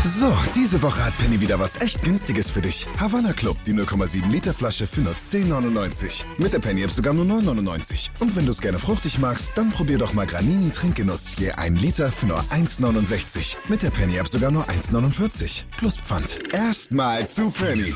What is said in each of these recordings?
So, diese Woche hat Penny wieder was echt Günstiges für dich. Havanna Club, die 0,7 Liter Flasche für nur 10,99. Mit der Penny-App sogar nur 9,99. Und wenn du es gerne fruchtig magst, dann probier doch mal Granini Trinkgenuss. Je 1 Liter für nur 1,69. Mit der Penny-App sogar nur 1,49. Plus Pfand. Erstmal zu Penny.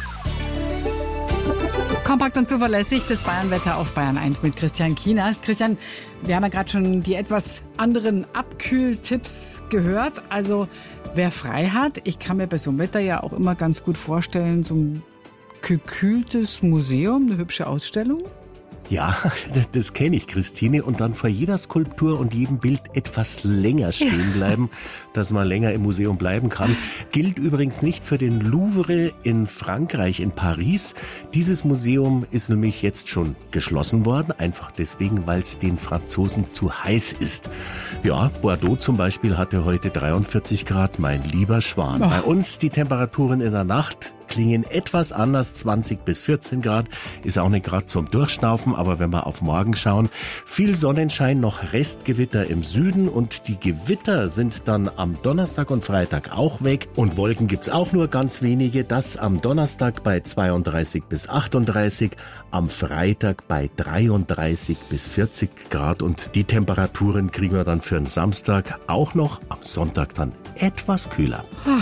Kompakt und zuverlässig, das Bayernwetter auf Bayern 1 mit Christian Kienast. Christian, wir haben ja gerade schon die etwas anderen Abkühltipps gehört. Also wer frei hat, ich kann mir bei so einem Wetter ja auch immer ganz gut vorstellen, so ein gekühltes Museum, eine hübsche Ausstellung. Ja, das kenne ich, Christine. Und dann vor jeder Skulptur und jedem Bild etwas länger stehen bleiben, dass man länger im Museum bleiben kann. Gilt übrigens nicht für den Louvre in Frankreich, in Paris. Dieses Museum ist nämlich jetzt schon geschlossen worden, einfach deswegen, weil es den Franzosen zu heiß ist. Ja, Bordeaux zum Beispiel hatte heute 43 Grad, mein lieber Schwan. Bei uns die Temperaturen in der Nacht klingen etwas anders, 20 bis 14 Grad, ist auch nicht gerade zum Durchschnaufen, aber wenn wir auf morgen schauen, viel Sonnenschein, noch Restgewitter im Süden und die Gewitter sind dann am Donnerstag und Freitag auch weg und Wolken gibt's auch nur ganz wenige, das am Donnerstag bei 32 bis 38, am Freitag bei 33 bis 40 Grad und die Temperaturen kriegen wir dann für den Samstag auch noch, am Sonntag dann etwas kühler.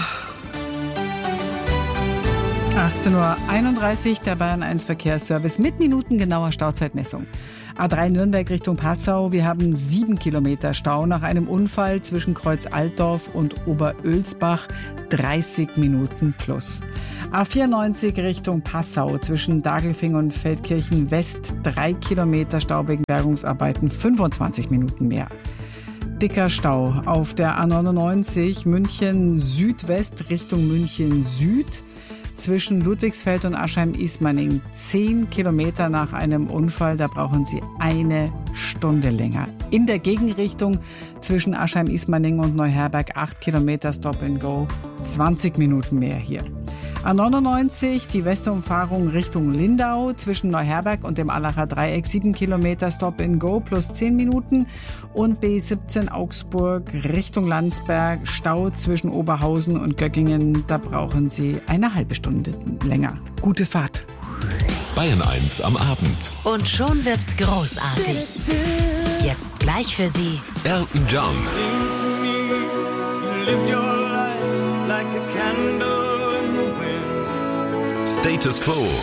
18:31 Uhr, der Bayern 1 Verkehrsservice mit minutengenauer Stauzeitmessung. A3 Nürnberg Richtung Passau, wir haben 7 Kilometer Stau nach einem Unfall zwischen Kreuz Altdorf und Oberölsbach, 30 Minuten plus. A94 Richtung Passau zwischen Daglfing und Feldkirchen West, 3 Kilometer Stau wegen Bergungsarbeiten, 25 Minuten mehr. Dicker Stau auf der A99 München Südwest Richtung München Süd. Zwischen Ludwigsfeld und Aschheim-Ismaning 10 Kilometer nach einem Unfall, da brauchen Sie 1 Stunde länger. In der Gegenrichtung zwischen Aschheim-Ismaning und Neuherberg 8 Kilometer Stop and Go, 20 Minuten mehr hier. A99, die Westumfahrung Richtung Lindau zwischen Neuherberg und dem Allacher Dreieck 7 Kilometer Stop and Go plus 10 Minuten und B17 Augsburg Richtung Landsberg Stau zwischen Oberhausen und Göggingen, da brauchen Sie eine halbe Stunde länger. Gute Fahrt. Bayern 1 am Abend. Und schon wird's großartig. Jetzt gleich für Sie Elton John. Status Quo.